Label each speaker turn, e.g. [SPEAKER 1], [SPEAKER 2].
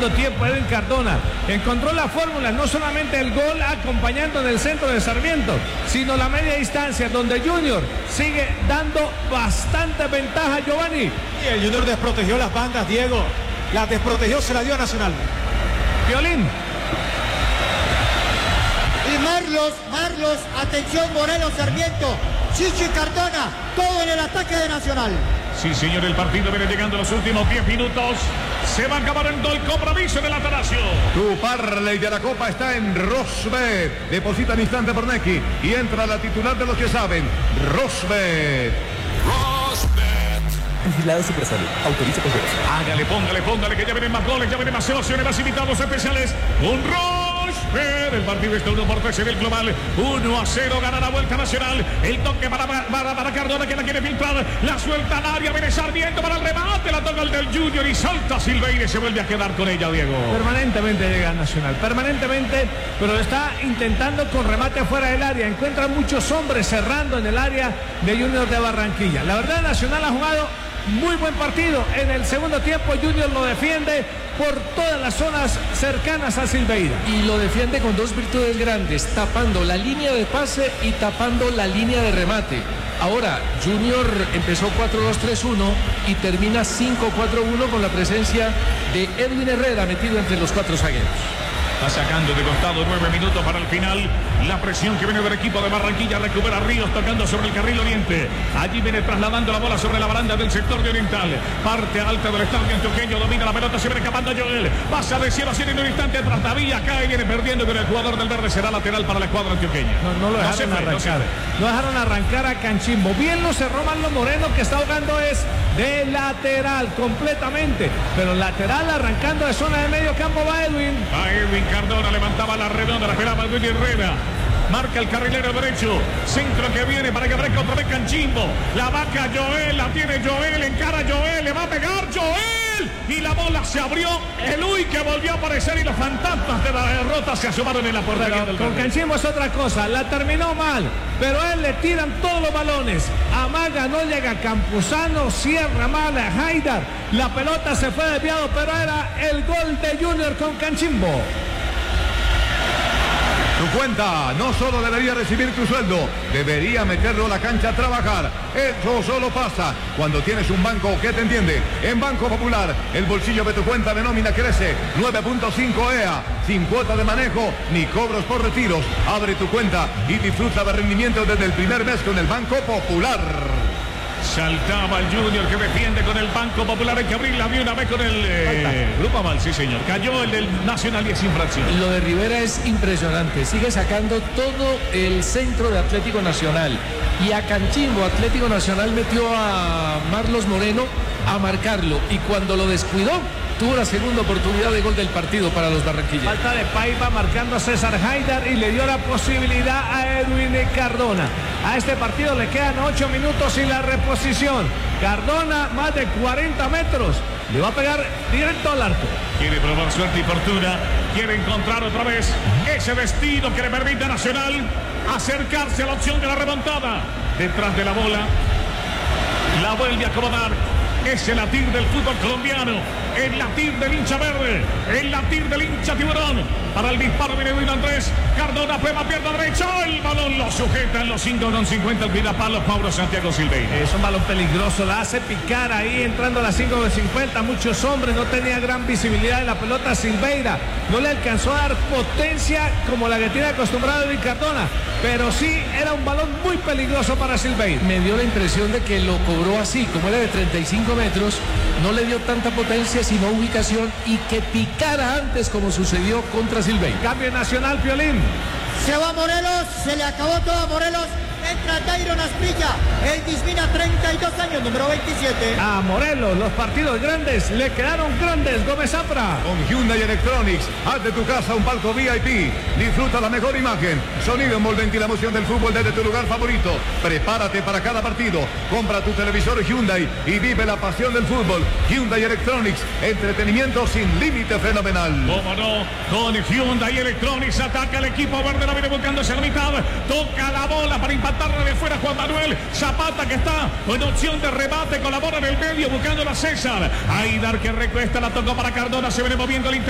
[SPEAKER 1] segundo tiempo. Edwin Cardona encontró la fórmula, no solamente el gol acompañando en el centro de Sarmiento, sino la media distancia, donde Junior sigue dando bastante ventaja, Giovanni.
[SPEAKER 2] Y el Junior desprotegió las bandas, Diego. Las desprotegió, se la dio a Nacional.
[SPEAKER 1] Violín.
[SPEAKER 3] Y Marlos, atención, Morelos, Sarmiento, Chicho y Cardona, todo en el ataque de Nacional.
[SPEAKER 4] Sí, señor, el partido viene llegando a los últimos 10 minutos. Se va acabando el compromiso en el Atanasio.
[SPEAKER 5] Tu parlay de la Copa está en Rosbet. Deposita al instante por Neki y entra la titular de los que saben, Rosbet.
[SPEAKER 6] Vigilado Supersalud. Autoriza con juegos.
[SPEAKER 4] Hágale, póngale, que ya vienen más goles, ya vienen más emociones, más invitados especiales. Un Rosbet. El partido está 1-3 en el global. 1-0, gana la Vuelta Nacional. El toque para Cardona, que la quiere filtrar. La suelta al área, viene Sarmiento para el remate. La toca el del Junior y salta Silveira y se vuelve a quedar con ella, Diego.
[SPEAKER 1] Permanentemente llega Nacional, permanentemente, pero está intentando con remate afuera del área. Encuentra muchos hombres cerrando en el área de Junior de Barranquilla. La verdad, Nacional ha jugado muy buen partido. En el segundo tiempo Junior lo defiende por todas las zonas cercanas a Silveira.
[SPEAKER 7] Y lo defiende con dos virtudes grandes, tapando la línea de pase y tapando la línea de remate. Ahora, Junior empezó 4-2-3-1 y termina 5-4-1 con la presencia de Edwin Herrera metido entre los cuatro zagueros.
[SPEAKER 4] Está sacando de costado 9 minutos para el final. La presión que viene del equipo de Barranquilla. Recupera Ríos tocando sobre el carril oriente. Allí viene trasladando la bola sobre la baranda del sector de Oriental. Parte alta del estadio antioqueño. Domina la pelota. Se viene escapando Joel. Pasa de cielo a cielo en un instante. Tras Tavía cae. Viene perdiendo con el jugador del verde. Será lateral para la escuadra antioqueña.
[SPEAKER 1] No lo dejaron arrancar. No dejaron arrancar a Canchimbo. Bien lo cerró Marlon Moreno, que está jugando es de lateral completamente. Pero lateral arrancando de zona de medio campo va Edwin.
[SPEAKER 4] Va Edwin Cardona, levantaba la redonda, la esperaba Edwin Herrera. Marca el carrilero derecho. Centro que viene para que aparezca otra vez Canchimbo. La vaca Joel, la tiene Joel, encara Joel, le va a pegar Joel. Y la bola se abrió. El Uy que volvió a aparecer y los fantasmas de la derrota se asomaron en la portería del
[SPEAKER 1] con Canchimbo es otra cosa. La terminó mal, pero a él le tiran todos los balones. Amaga, no llega Campuzano, cierra mal a Haidar. La pelota se fue desviado, pero era el gol de Junior con Canchimbo.
[SPEAKER 5] Tu cuenta no solo debería recibir tu sueldo, debería meterlo a la cancha a trabajar. Eso solo pasa cuando tienes un banco que te entiende. En Banco Popular, el bolsillo de tu cuenta de nómina crece. 9.5 EA, sin cuota de manejo ni cobros por retiros. Abre tu cuenta y disfruta de rendimiento desde el primer mes con el Banco Popular.
[SPEAKER 4] Saltaba el Junior que defiende con el Banco Popular. Hay que abrirla de una vez con el Grupo Aval, sí señor. Cayó el del Nacional y es infracción.
[SPEAKER 7] Lo de Rivera es impresionante. Sigue sacando todo el centro de Atlético Nacional. Y a Canchimbo, Atlético Nacional metió a Marlos Moreno a marcarlo. Y cuando lo descuidó, tuvo la segunda oportunidad de gol del partido para los barranquilleros.
[SPEAKER 1] Falta de Paiva marcando a César Haidar y le dio la posibilidad a Edwin Cardona. A este partido le quedan 8 minutos y la reposición. Cardona, más de 40 metros. Le va a pegar directo al arco.
[SPEAKER 4] Quiere probar suerte y fortuna. Quiere encontrar otra vez ese destino que le permite a Nacional acercarse a la opción de la remontada. Detrás de la bola. La vuelve a acomodar. Es el latir del fútbol colombiano, el latir del hincha verde, el latir del hincha tiburón. Para el disparo viene Luis Andrés. Cardona prueba pierna derecha. El balón lo sujeta en los 5,50 el Pidapalo Pablo Santiago Silveira.
[SPEAKER 1] Es un balón peligroso, la hace picar ahí entrando a las 5,50. Muchos hombres, no tenía gran visibilidad de la pelota Silveira. No le alcanzó a dar potencia como la que tiene acostumbrado Edwin Cardona. Pero sí era un balón muy peligroso para Silveira.
[SPEAKER 7] Me dio la impresión de que lo cobró así, como era de 35 metros, no le dio tanta potencia sino ubicación y que picara antes como sucedió contra Silveira.
[SPEAKER 1] Cambio Nacional, Piolín.
[SPEAKER 3] Se va Morelos, se le acabó todo a Morelos. Entra Dairon Asprilla, el Dismina, 32 años, número 27.
[SPEAKER 1] A Morelos, los partidos grandes le quedaron grandes. Gómez Zafra.
[SPEAKER 5] Con Hyundai Electronics, haz de tu casa un palco VIP. Disfruta la mejor imagen, sonido envolvente y la emoción del fútbol desde tu lugar favorito. Prepárate para cada partido. Compra tu televisor Hyundai y vive la pasión del fútbol. Hyundai Electronics, entretenimiento sin límite fenomenal.
[SPEAKER 4] ¿Cómo no? Con Hyundai Electronics ataca el equipo verde, la viene buscando hacia la mitad. Toca la bola para impactar de fuera Juan Manuel Zapata, que está en opción de remate, colabora en el medio buscando a César. Haidar que recuesta, la tocó para Cardona, se viene moviendo el